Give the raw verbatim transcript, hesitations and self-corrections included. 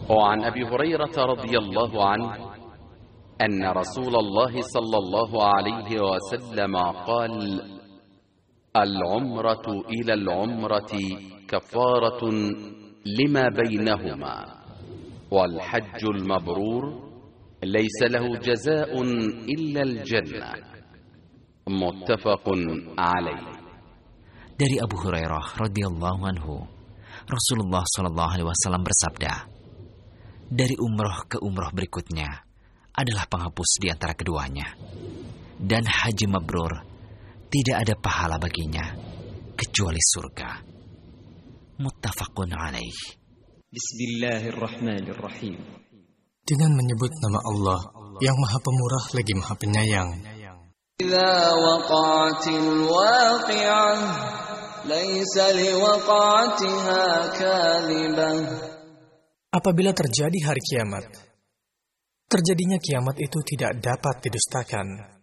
وعن أبي هريرة رضي الله عنه أن رسول الله صلى الله عليه وسلم قال: العمرة إلى العمرة كفارة لما بينهما، والحج المبرور ليس له جزاء إلا الجنة. متفق عليه. Dari Abu Hurairah radhiyallahu anhu, Rasulullah shallallahu alaihi wasallam bersabda, dari umroh ke umroh berikutnya adalah penghapus di antara keduanya, dan haji mabrur tidak ada pahala baginya kecuali surga. Muttafaqun alaih. Bismillahirrahmanirrahim. Dengan menyebut nama Allah yang Maha Pemurah lagi Maha Penyayang. إذا وقعت الواقعة ليس لوقعتها كاذبة. Apabila terjadi hari kiamat, terjadinya kiamat itu tidak dapat didustakan.